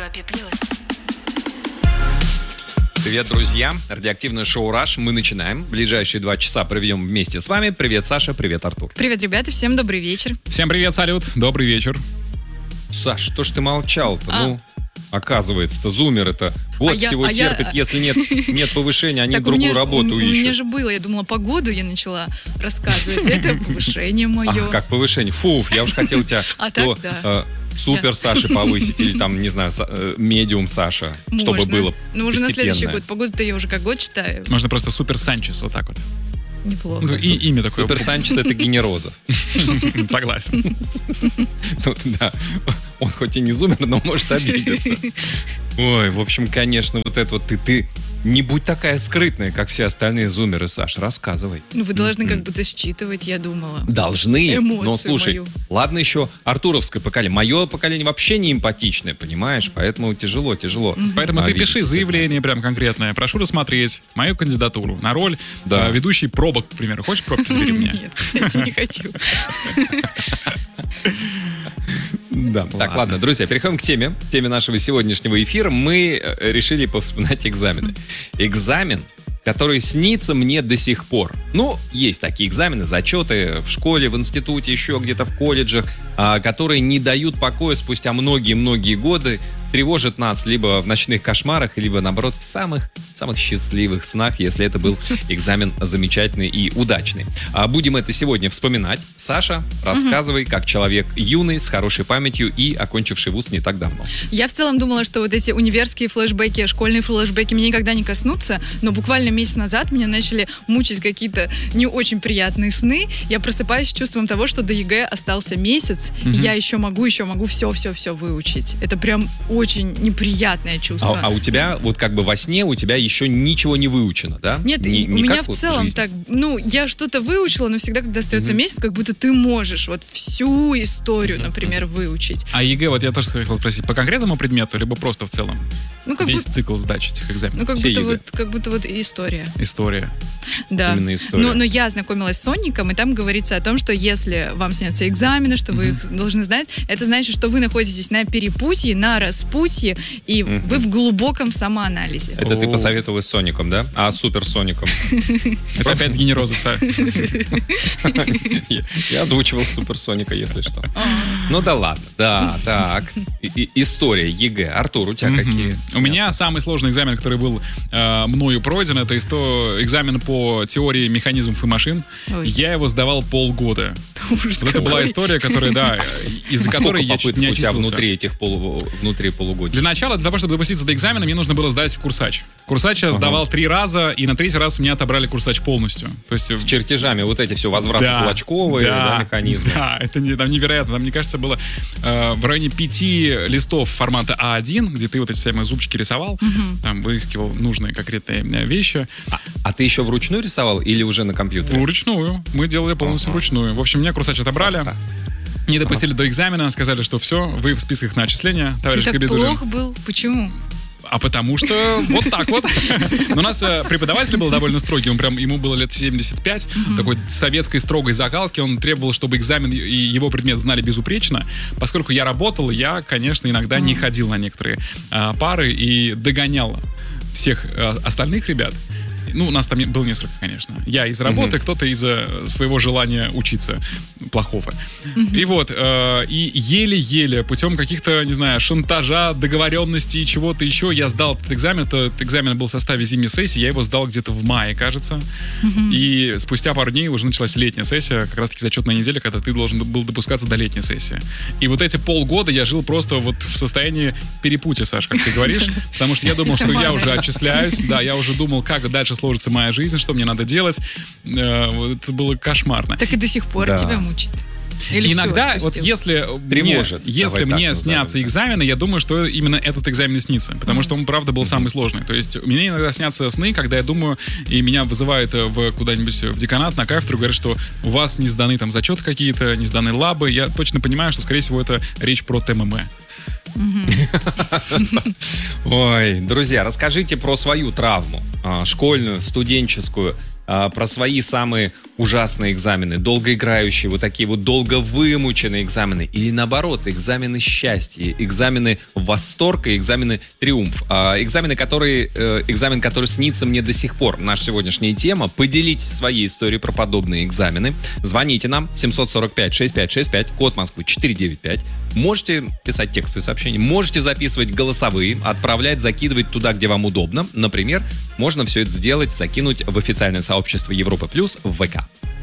Европе+. Привет, друзья! Радиоактивное шоу «Раш». Мы начинаем. Ближайшие 2 часа проведем вместе с вами. Привет, Саша. Привет, Артур. Привет, ребята. Всем добрый вечер. Всем привет, салют. Добрый вечер. Саш, что ж ты молчал-то? Оказывается-то, зумеры-то год всего терпят, если нет повышения, они другую работу ищут. У меня же было, я думала, погоду я начала рассказывать. Это повышение мое. Как повышение? Фуф, я уж хотел тебя супер Саши повысить или там, не знаю, медиум Саша, чтобы было Ну, уже на следующий год. Погоду-то я уже как год читаю. Можно просто супер Санчес, вот так вот. Неплохо. И имя такое. Супер Санчес — это Генерозов. Согласен. Да, он хоть и не зумер, но может обидеться. Ой, в общем, конечно, вот это вот ты не будь такая скрытная, как все остальные зумеры, Саш, рассказывай. Ну, вы должны как будто считывать, я думала. Должны, эмоцию но слушай, мою. Ладно еще артуровское поколение. Мое поколение вообще не эмпатичное, понимаешь? Поэтому тяжело. Поэтому ты пиши заявление прям конкретное. Прошу рассмотреть мою кандидатуру на роль ведущей пробок, к примеру. Хочешь пробки забери меня? Нет, кстати, не хочу. Да. Так, ладно, друзья, переходим к теме нашего сегодняшнего эфира. Мы решили повспоминать экзамены. Экзамен, который снится мне до сих пор. Ну, есть такие экзамены, зачеты в школе, в институте, еще где-то в колледжах, которые не дают покоя спустя многие-многие годы, тревожат нас либо в ночных кошмарах, либо, наоборот, в самых счастливых снах, если это был экзамен замечательный и удачный. Будем это сегодня вспоминать. Саша, рассказывай, как человек юный, с хорошей памятью и окончивший вуз не так давно. Я в целом думала, что вот эти универские флешбеки, школьные флешбеки меня никогда не коснутся, но буквально месяц назад меня начали мучить какие-то не очень приятные сны. Я просыпаюсь с чувством того, что до ЕГЭ остался месяц, и я еще могу все выучить. Это прям очень неприятное чувство. А у тебя, вот как бы во сне, у тебя еще ничего не выучено, да? Нет, у меня в целом так, я что-то выучила, но всегда, когда остается месяц, как будто ты можешь вот всю историю, например, выучить. А ЕГЭ, вот я тоже хотел спросить, по конкретному предмету, либо просто в целом? Весь будто, цикл сдачи этих экзаменов. Как будто история. История. Да. Именно история. Но я ознакомилась с сонником, и там говорится о том, что если вам снятся экзамены, что вы их должны знать, это значит, что вы находитесь на перепутье, на распутье, и вы в глубоком самоанализе. Это ты посоветовалась с Соником, да? А суперсоником? Это опять Генерозов. Я озвучивал суперсоника, если что. Ну да ладно. Да, так. История ЕГЭ. Артур, у тебя какие? У меня самый сложный экзамен, который был мною пройден, это экзамен по теории механизмов и машин. Я его сдавал полгода. Это была история, которая, из-за которой я чуть не отчислился. Внутри полугодия. Для начала, для того, чтобы допуститься до экзамена, мне нужно было сдать курсач. Курсач я сдавал 3 раза, и на 3-й раз меня отобрали курсач полностью. То есть, с чертежами вот эти все возвратно-кулачковые механизмы. Да, это там невероятно. Там, мне кажется, было в районе 5 листов формата А1, где ты вот эти самые зубчики рисовал, там выискивал нужные конкретные вещи. А ты еще вручную рисовал или уже на компьютере? Вручную. Мы делали полностью вручную. В общем, меня курсач отобрали. Не допустили до экзамена, сказали, что все, вы в списках на отчисление, товарищ Габидуллин. Ты так плох был? Почему? А потому что вот так вот. Но у нас преподаватель был довольно строгий, ему было лет 75, такой советской строгой закалки, он требовал, чтобы экзамен и его предмет знали безупречно. Поскольку я работал, я, конечно, иногда не ходил на некоторые пары и догонял всех остальных ребят. У нас там было несколько, конечно. Я из работы, кто-то из-за своего желания учиться плохого. И вот, и еле-еле путем каких-то, не знаю, шантажа, договоренностей и чего-то еще я сдал этот экзамен. Этот экзамен был в составе зимней сессии, я его сдал где-то в мае, кажется. И спустя пару дней уже началась летняя сессия, как раз-таки зачетная неделя, когда ты должен был допускаться до летней сессии. И вот эти полгода я жил просто вот в состоянии перепутья, Саш, как ты говоришь, потому что я думал, что я уже отчисляюсь, я уже думал, как дальше сложится моя жизнь, что мне надо делать. Это было кошмарно. Так и до сих пор тебя мучит. Или иногда, вот если мне снятся назовем, экзамены, я думаю, что именно этот экзамен снится, потому что он, правда, был самый сложный. То есть мне иногда снятся сны, когда я думаю, и меня вызывают куда-нибудь в деканат, на кафедру, говорят, что у вас не сданы там зачеты какие-то, не сданы лабы. Я точно понимаю, что, скорее всего, это речь про ТММ. Ой, друзья, расскажите про свою травму, школьную, студенческую, про свои самые ужасные экзамены, долгоиграющие, вот такие вот долго вымученные экзамены, или наоборот, экзамены счастья, экзамены восторга, экзамены триумф, экзамен, который снится мне до сих пор. Наша сегодняшняя тема. Поделитесь своей историей про подобные экзамены. Звоните нам 745-6565, код Москвы 495. Можете писать текстовые сообщения, можете записывать голосовые, отправлять, закидывать туда, где вам удобно. Например, можно все это сделать, закинуть в официальное сообщество Европы Плюс в ВК.